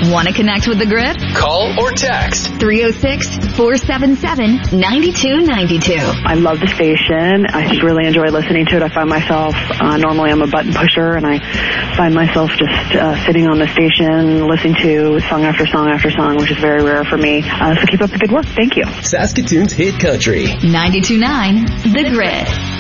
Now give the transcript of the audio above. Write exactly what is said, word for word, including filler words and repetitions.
Want to connect with the Grid? Call or text three oh six, four seven seven, nine two nine two. I love the station. I just really enjoy listening to it. I find myself, uh, normally I'm a button pusher, and I find myself just uh, sitting on the station listening to song after song after song, which is very rare for me. Uh, so keep up the good work. Thank you. Saskatoon's Hit Country. ninety-two point nine The Grid.